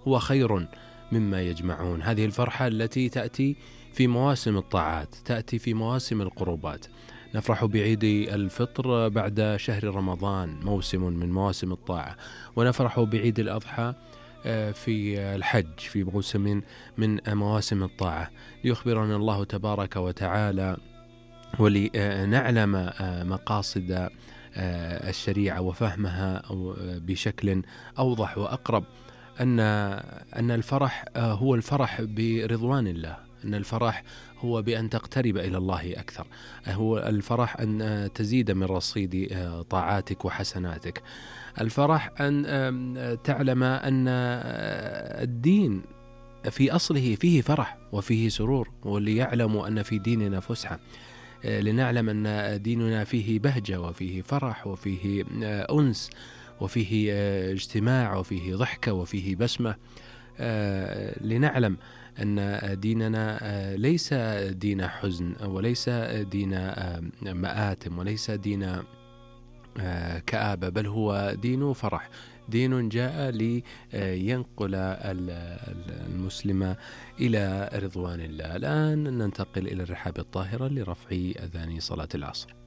هو خير مما يجمعون. هذه الفرحة التي تأتي في مواسم الطاعات، تأتي في مواسم القربات. نفرح بعيد الفطر بعد شهر رمضان، موسم من مواسم الطاعة، ونفرح بعيد الأضحى في الحج، في موسم من مواسم الطاعة، ليخبرنا الله تبارك وتعالى ولنعلم مقاصد الشريعة وفهمها بشكل أوضح وأقرب، أن الفرح هو الفرح برضوان الله، أن الفرح هو بأن تقترب إلى الله أكثر، هو الفرح أن تزيد من رصيد طاعاتك وحسناتك، الفرح أن تعلم أن الدين في أصله فيه فرح وفيه سرور، وليعلموا أن في ديننا فسحة، لنعلم أن ديننا فيه بهجة وفيه فرح وفيه أنس وفيه اجتماع وفيه ضحكة وفيه بسمة، لنعلم أن ديننا ليس دين حزن وليس دين مآتم وليس دين كآبة، بل هو دين فرح، دين جاء لينقل المسلم إلى رضوان الله. الآن ننتقل إلى الرحاب الطاهرة لرفع أذان صلاة العصر.